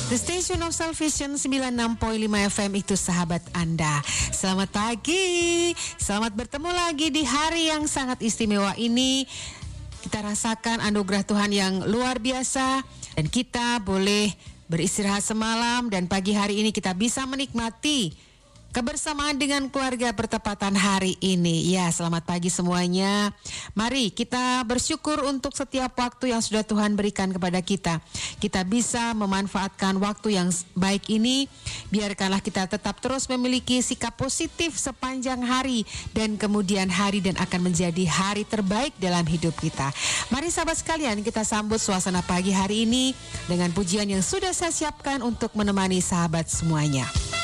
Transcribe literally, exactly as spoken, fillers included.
The Station of Salvation sembilan puluh enam koma lima F M itu sahabat Anda. Selamat pagi, selamat bertemu lagi di hari yang sangat istimewa ini. Kita rasakan anugerah Tuhan yang luar biasa dan kita boleh beristirahat semalam dan pagi hari ini kita bisa menikmati kebersamaan dengan keluarga bertepatan hari ini. Ya, selamat pagi semuanya. Mari kita bersyukur untuk setiap waktu yang sudah Tuhan berikan kepada kita. Kita bisa memanfaatkan waktu yang baik ini. Biarkanlah kita tetap terus memiliki sikap positif sepanjang hari dan kemudian hari dan akan menjadi hari terbaik dalam hidup kita. Mari sahabat sekalian, kita sambut suasana pagi hari ini dengan pujian yang sudah saya siapkan untuk menemani sahabat semuanya.